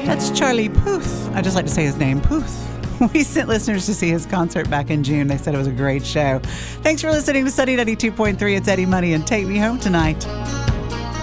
That's Charlie Puth. I just like to say his name, Puth. We sent listeners to see his concert back in June. They said it was a great show. Thanks for listening to Sunny 92.3. It's Eddie Money and Take Me Home Tonight.